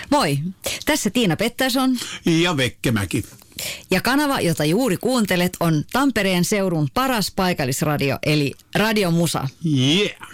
Moi, tässä Tiina Pettersson ja Vekkemäki. Ja kanava, jota juuri kuuntelet, on Tampereen seudun paras paikallisradio, eli Radio Musa. Yeah!